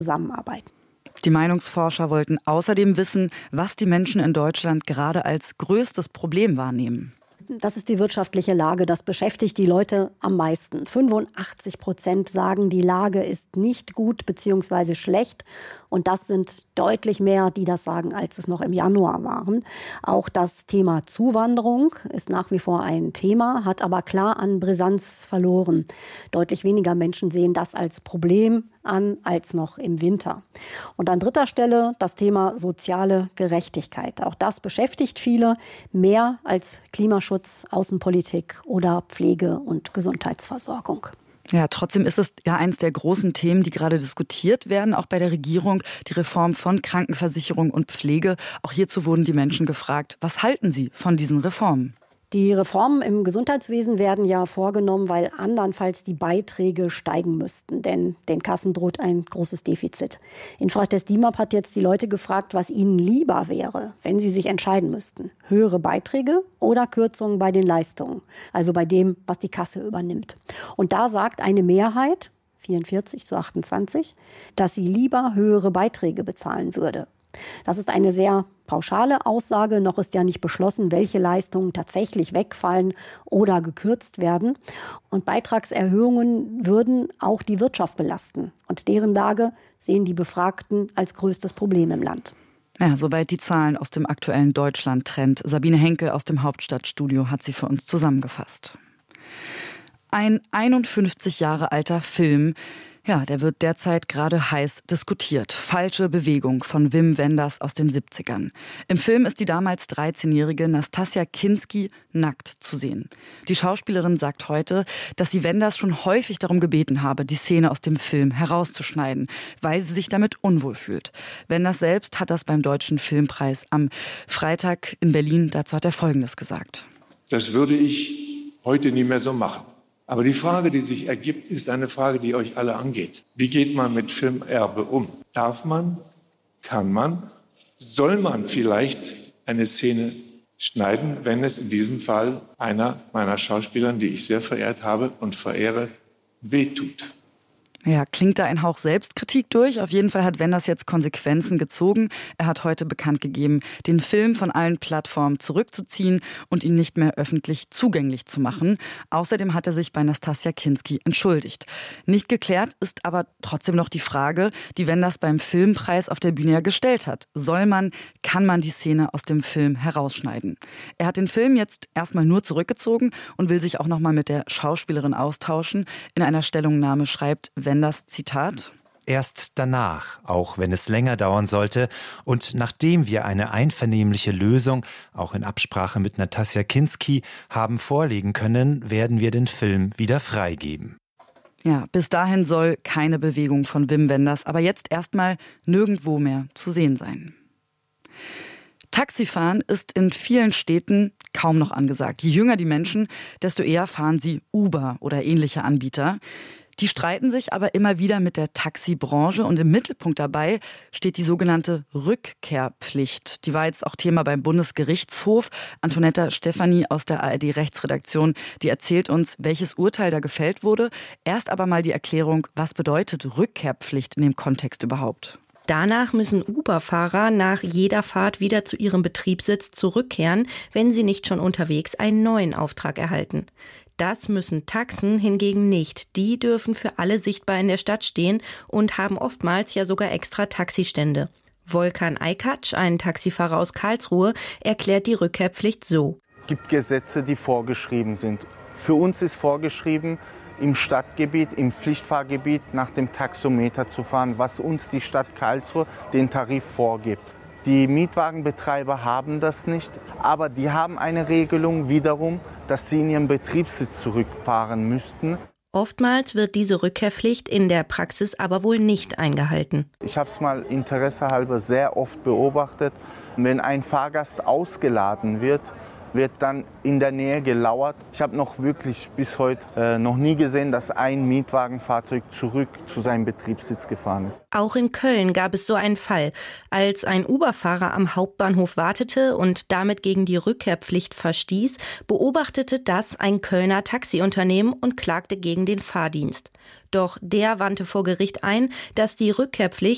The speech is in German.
zusammenarbeiten. Die Meinungsforscher wollten außerdem wissen, was die Menschen in Deutschland gerade als größtes Problem wahrnehmen. Das ist die wirtschaftliche Lage. Das beschäftigt die Leute am meisten. 85% sagen, die Lage ist nicht gut bzw. schlecht. Und das sind deutlich mehr, die das sagen, als es noch im Januar waren. Auch das Thema Zuwanderung ist nach wie vor ein Thema, hat aber klar an Brisanz verloren. Deutlich weniger Menschen sehen das als Problem an als noch im Winter. Und an dritter Stelle das Thema soziale Gerechtigkeit. Auch das beschäftigt viele mehr als Klimaschutz, Außenpolitik oder Pflege- und Gesundheitsversorgung. Ja, trotzdem ist es ja eins der großen Themen, die gerade diskutiert werden, auch bei der Regierung, die Reform von Krankenversicherung und Pflege. Auch hierzu wurden die Menschen gefragt, was halten sie von diesen Reformen? Die Reformen im Gesundheitswesen werden ja vorgenommen, weil andernfalls die Beiträge steigen müssten, denn den Kassen droht ein großes Defizit. Infratest DIMAP hat jetzt die Leute gefragt, was ihnen lieber wäre, wenn sie sich entscheiden müssten. Höhere Beiträge oder Kürzungen bei den Leistungen, also bei dem, was die Kasse übernimmt. Und da sagt eine Mehrheit, 44:28, dass sie lieber höhere Beiträge bezahlen würde. Das ist eine sehr pauschale Aussage. Noch ist ja nicht beschlossen, welche Leistungen tatsächlich wegfallen oder gekürzt werden. Und Beitragserhöhungen würden auch die Wirtschaft belasten. Und deren Lage sehen die Befragten als größtes Problem im Land. Ja, soweit die Zahlen aus dem aktuellen Deutschland-Trend. Sabine Henkel aus dem Hauptstadtstudio hat sie für uns zusammengefasst. Ein 51 Jahre alter Film, ja, der wird derzeit gerade heiß diskutiert. Falsche Bewegung von Wim Wenders aus den 70ern. Im Film ist die damals 13-jährige Nastassja Kinski nackt zu sehen. Die Schauspielerin sagt heute, dass sie Wenders schon häufig darum gebeten habe, die Szene aus dem Film herauszuschneiden, weil sie sich damit unwohl fühlt. Wenders selbst hat das beim Deutschen Filmpreis am Freitag in Berlin, dazu hat er Folgendes gesagt. Das würde ich heute nie mehr so machen. Aber die Frage, die sich ergibt, ist eine Frage, die euch alle angeht. Wie geht man mit Filmerbe um? Darf man, kann man, soll man vielleicht eine Szene schneiden, wenn es in diesem Fall einer meiner Schauspielern, die ich sehr verehrt habe und verehre, wehtut? Ja, klingt da ein Hauch Selbstkritik durch? Auf jeden Fall hat Wenders jetzt Konsequenzen gezogen. Er hat heute bekannt gegeben, den Film von allen Plattformen zurückzuziehen und ihn nicht mehr öffentlich zugänglich zu machen. Außerdem hat er sich bei Nastassja Kinski entschuldigt. Nicht geklärt ist aber trotzdem noch die Frage, die Wenders beim Filmpreis auf der Bühne ja gestellt hat. Kann man die Szene aus dem Film herausschneiden? Er hat den Film jetzt erstmal nur zurückgezogen und will sich auch noch mal mit der Schauspielerin austauschen. In einer Stellungnahme schreibt Wenders, Zitat: Erst danach, auch wenn es länger dauern sollte und nachdem wir eine einvernehmliche Lösung, auch in Absprache mit Nastassja Kinski, haben vorlegen können, werden wir den Film wieder freigeben. Ja, bis dahin soll keine Bewegung von Wim Wenders, aber jetzt erstmal nirgendwo mehr zu sehen sein. Taxifahren ist in vielen Städten kaum noch angesagt. Je jünger die Menschen, desto eher fahren sie Uber oder ähnliche Anbieter. Die streiten sich aber immer wieder mit der Taxibranche und im Mittelpunkt dabei steht die sogenannte Rückkehrpflicht. Die war jetzt auch Thema beim Bundesgerichtshof. Antonetta Stefani aus der ARD-Rechtsredaktion, die erzählt uns, welches Urteil da gefällt wurde. Erst aber mal die Erklärung, was bedeutet Rückkehrpflicht in dem Kontext überhaupt? Danach müssen Uber-Fahrer nach jeder Fahrt wieder zu ihrem Betriebssitz zurückkehren, wenn sie nicht schon unterwegs einen neuen Auftrag erhalten. Das müssen Taxen hingegen nicht. Die dürfen für alle sichtbar in der Stadt stehen und haben oftmals ja sogar extra Taxistände. Volkan Aykac, ein Taxifahrer aus Karlsruhe, erklärt die Rückkehrpflicht so. Es gibt Gesetze, die vorgeschrieben sind. Für uns ist vorgeschrieben, im Stadtgebiet, im Pflichtfahrgebiet nach dem Taxometer zu fahren, was uns die Stadt Karlsruhe den Tarif vorgibt. Die Mietwagenbetreiber haben das nicht, aber die haben eine Regelung wiederum, dass sie in ihren Betriebssitz zurückfahren müssten. Oftmals wird diese Rückkehrpflicht in der Praxis aber wohl nicht eingehalten. Ich habe es mal interessehalber sehr oft beobachtet. Wenn ein Fahrgast ausgeladen wird dann in der Nähe gelauert. Ich habe noch wirklich bis heute noch nie gesehen, dass ein Mietwagenfahrzeug zurück zu seinem Betriebssitz gefahren ist. Auch in Köln gab es so einen Fall. Als ein Uber-Fahrer am Hauptbahnhof wartete und damit gegen die Rückkehrpflicht verstieß, beobachtete das ein Kölner Taxiunternehmen und klagte gegen den Fahrdienst. Doch der wandte vor Gericht ein, dass die Rückkehrpflicht